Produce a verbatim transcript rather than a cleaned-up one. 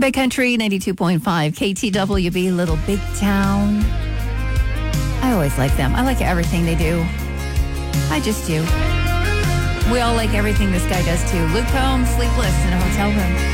Big Country ninety-two point five, K T W B, Little Big Town. I always like them. I like everything they do. I just do. We all like everything this guy does too. Luke Combs, Sleepless in a Hotel Room.